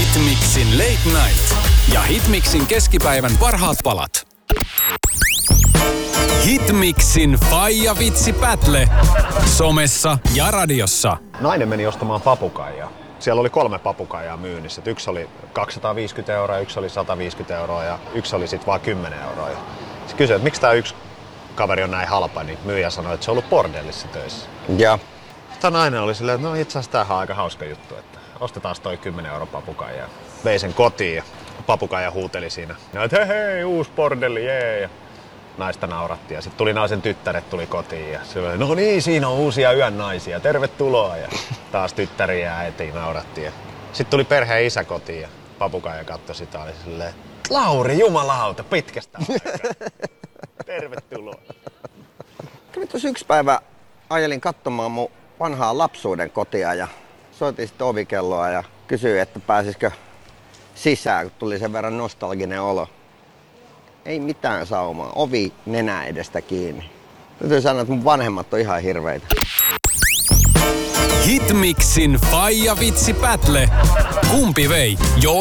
Hitmixin Late Night ja Hitmixin keskipäivän parhaat palat. Hitmixin Faija Vitsi Battle somessa ja radiossa. Nainen meni ostamaan papukaijaa. Siellä oli 3 papukaijaa myynnissä. Yksi oli 250 €, yksi oli 150 € ja yksi oli sitten vain 10 €. Se kysyi, että miksi tämä yksi kaveri on näin halpa, niin myyjä sanoi, että se on ollut bordellissa töissä. Ja. Tämä nainen oli silleen, että no itse asiassa tämähän on aika hauska juttu, että ostetaan toi 10 € papukaijaa. Vei sen kotiin ja papukaija huuteli siinä, että hei, uusi bordelli, jee. Ja naista nauratti ja sitten tuli naisen tyttäret tuli kotiin ja se oli, no niin, siinä on uusia yön naisia, tervetuloa. Ja taas tyttäriä ja äiti nauratti. Sitten tuli perheen isä kotiin ja papukaija katsoi sitä, oli silleen, Lauri, jumalauta, pitkästä aikaa. Tervetuloa. Kävin tuossa yksi päivä, ajelin katsomaan mun vanhaa lapsuuden kotia ja soitin sitten ovikelloa ja kysyin, että pääsisikö sisään, kun tuli sen verran nostalginen olo. Ei mitään saumaa. Ovi nenä edestä kiinni. Täytyy sanoa, että mun vanhemmat on ihan hirveitä. Hitmixin Faija Vitsi Battle. Kumpi vei?